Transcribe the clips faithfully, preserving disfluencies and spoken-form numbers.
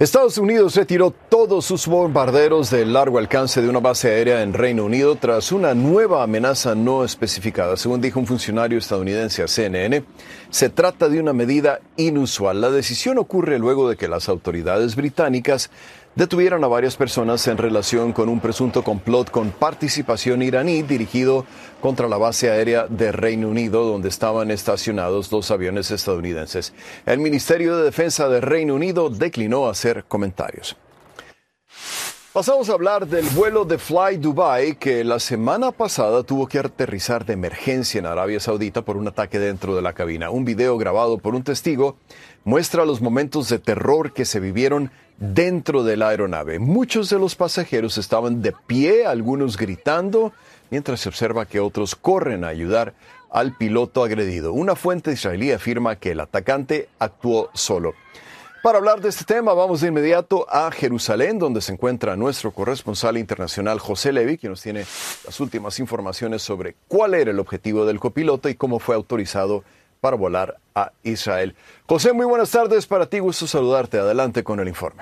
Estados Unidos retiró todos sus bombarderos de largo alcance de una base aérea en Reino Unido tras una nueva amenaza no especificada. Según dijo un funcionario estadounidense a C N N, se trata de una medida inusual. La decisión ocurre luego de que las autoridades británicas detuvieron a varias personas en relación con un presunto complot con participación iraní dirigido contra la base aérea de Reino Unido, donde estaban estacionados dos aviones estadounidenses. El Ministerio de Defensa de Reino Unido declinó hacer comentarios. Pasamos a hablar del vuelo de Fly Dubai, que la semana pasada tuvo que aterrizar de emergencia en Arabia Saudita por un ataque dentro de la cabina. Un video grabado por un testigo muestra los momentos de terror que se vivieron dentro de la aeronave. Muchos de los pasajeros estaban de pie, algunos gritando, mientras se observa que otros corren a ayudar al piloto agredido. Una fuente israelí afirma que el atacante actuó solo. Para hablar de este tema, vamos de inmediato a Jerusalén, donde se encuentra nuestro corresponsal internacional José Levi, quien nos tiene las últimas informaciones sobre cuál era el objetivo del copiloto y cómo fue autorizado para volar a Israel. José, muy buenas tardes para ti, gusto saludarte. Adelante con el informe.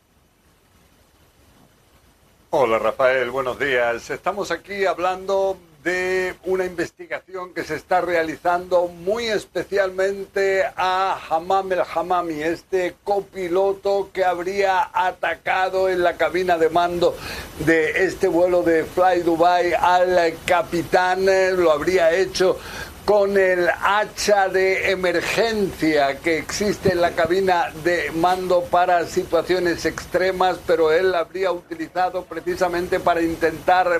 Hola Rafael, buenos días. Estamos aquí hablando de una investigación que se está realizando muy especialmente a Hamam el-Hamami, este copiloto que habría atacado en la cabina de mando de este vuelo de Fly Dubai al capitán. Lo habría hecho con el hacha de emergencia que existe en la cabina de mando para situaciones extremas, pero él la habría utilizado precisamente para intentar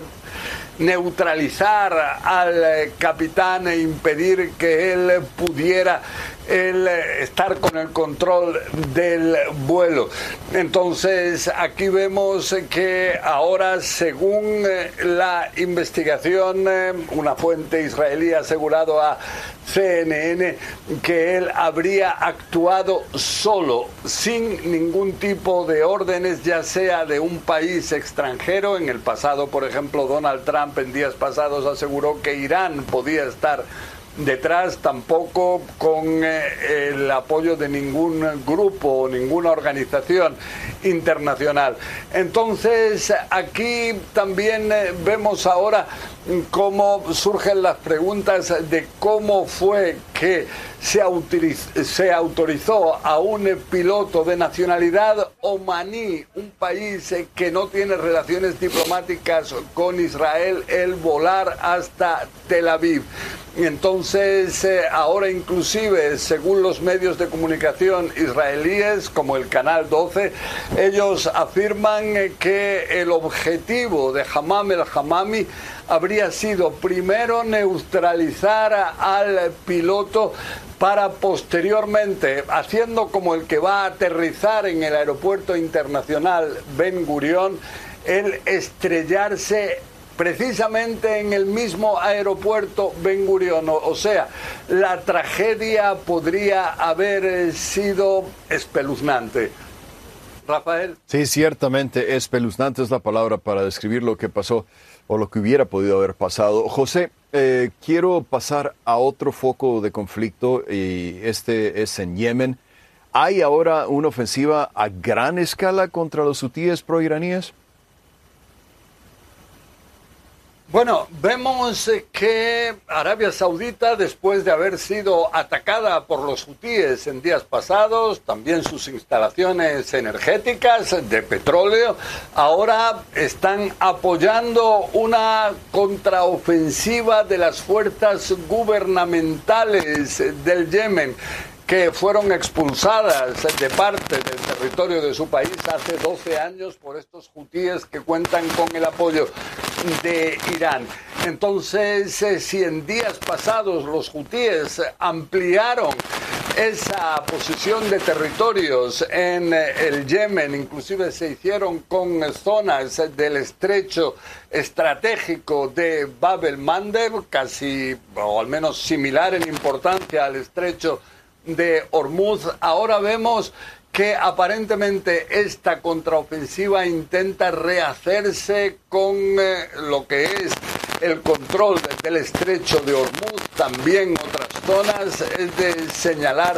neutralizar al capitán e impedir que él pudiera el estar con el control del vuelo. Entonces aquí vemos que ahora, según la investigación, una fuente israelí ha asegurado a C N N que él habría actuado solo, sin ningún tipo de órdenes, ya sea de un país extranjero. En el pasado, por ejemplo, Donald Trump en días pasados aseguró que Irán podía estar detrás, tampoco con eh, el apoyo de ningún grupo o ninguna organización internacional. Entonces aquí también eh, vemos ahora cómo surgen las preguntas de cómo fue que se, autoriz- se autorizó a un piloto de nacionalidad omaní, un país eh, que no tiene relaciones diplomáticas con Israel, el volar hasta Tel Aviv. Y entonces eh, ahora inclusive, según los medios de comunicación israelíes como el Canal doce, ellos afirman eh, que el objetivo de Hamam el-Hamami habría sido primero neutralizar a, al piloto para posteriormente, haciendo como el que va a aterrizar en el aeropuerto internacional Ben Gurión, el estrellarse precisamente en el mismo aeropuerto Ben Gurión. O sea, la tragedia podría haber sido espeluznante. Rafael. Sí, ciertamente espeluznante es la palabra para describir lo que pasó o lo que hubiera podido haber pasado. José, eh, quiero pasar a otro foco de conflicto y este es en Yemen. ¿Hay ahora una ofensiva a gran escala contra los hutíes proiraníes? Bueno, vemos que Arabia Saudita, después de haber sido atacada por los hutíes en días pasados, también sus instalaciones energéticas de petróleo, ahora están apoyando una contraofensiva de las fuerzas gubernamentales del Yemen, que fueron expulsadas de parte del territorio de su país hace doce años por estos hutíes que cuentan con el apoyo de Irán. Entonces, eh, si en días pasados los hutíes ampliaron esa posición de territorios en eh, el Yemen, inclusive se hicieron con zonas del estrecho estratégico de Bab el-Mandeb, casi o al menos similar en importancia al estrecho de Hormuz, ahora vemos que aparentemente esta contraofensiva intenta rehacerse con eh, lo que es el control del estrecho de Hormuz, también otras zonas. Es de señalar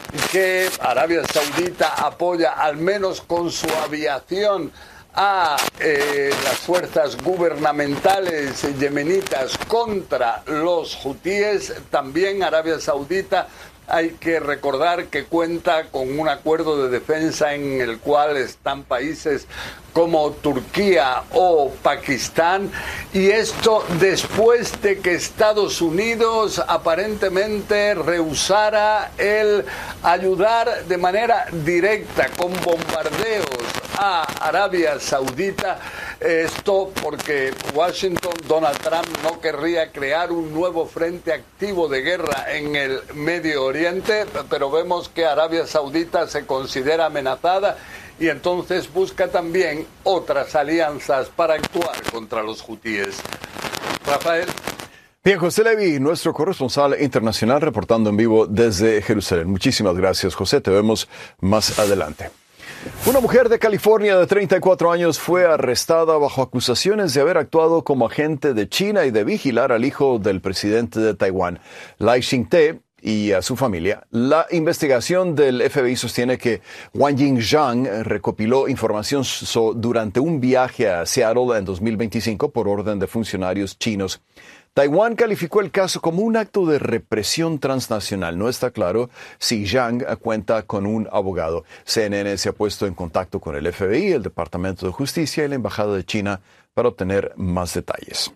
que Arabia Saudita apoya al menos con su aviación a eh, las fuerzas gubernamentales yemenitas contra los hutíes. También Arabia Saudita, hay que recordar que cuenta con un acuerdo de defensa en el cual están países como Turquía o Pakistán, y esto después de que Estados Unidos aparentemente rehusara el ayudar de manera directa con bombardeos a Arabia Saudita. Esto porque Washington, Donald Trump, no querría crear un nuevo frente activo de guerra en el Medio Oriente, pero vemos que Arabia Saudita se considera amenazada y entonces busca también otras alianzas para actuar contra los hutíes. Rafael. Bien, José Levi, nuestro corresponsal internacional, reportando en vivo desde Jerusalén. Muchísimas gracias, José. Te vemos más adelante. Una mujer de California de treinta y cuatro años fue arrestada bajo acusaciones de haber actuado como agente de China y de vigilar al hijo del presidente de Taiwán, Lai Ching-te, y a su familia. La investigación del F B I sostiene que Wang Yingzhang recopiló información so- durante un viaje a Seattle en dos mil veinticinco por orden de funcionarios chinos. Taiwán calificó el caso como un acto de represión transnacional. No está claro si Zhang cuenta con un abogado. C N N se ha puesto en contacto con el F B I, el Departamento de Justicia y la Embajada de China para obtener más detalles.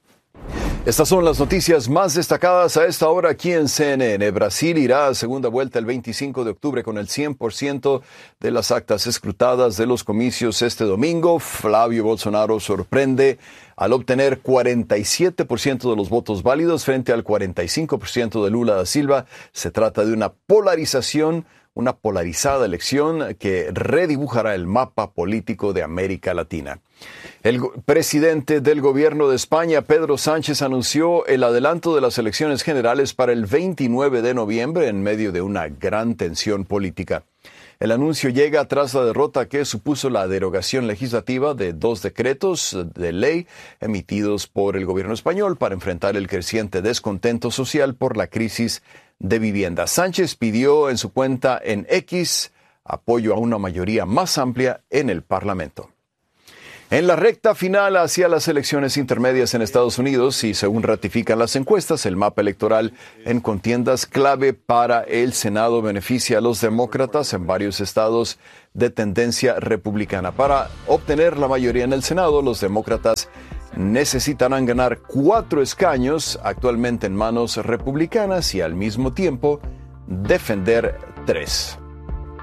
Estas son las noticias más destacadas a esta hora aquí en C N N. Brasil irá a segunda vuelta el veinticinco de octubre con el cien por ciento de las actas escrutadas de los comicios este domingo. Flavio Bolsonaro sorprende al obtener cuarenta y siete por ciento de los votos válidos frente al cuarenta y cinco por ciento de Lula da Silva. Se trata de una polarización, una polarizada elección que redibujará el mapa político de América Latina. El presidente del gobierno de España, Pedro Sánchez, anunció el adelanto de las elecciones generales para el veintinueve de noviembre en medio de una gran tensión política. El anuncio llega tras la derrota que supuso la derogación legislativa de dos decretos de ley emitidos por el gobierno español para enfrentar el creciente descontento social por la crisis de vivienda. Sánchez pidió en su cuenta en X apoyo a una mayoría más amplia en el Parlamento. En la recta final hacia las elecciones intermedias en Estados Unidos, y según ratifican las encuestas, el mapa electoral en contiendas clave para el Senado beneficia a los demócratas en varios estados de tendencia republicana. Para obtener la mayoría en el Senado, los demócratas necesitarán ganar cuatro escaños actualmente en manos republicanas y al mismo tiempo defender tres.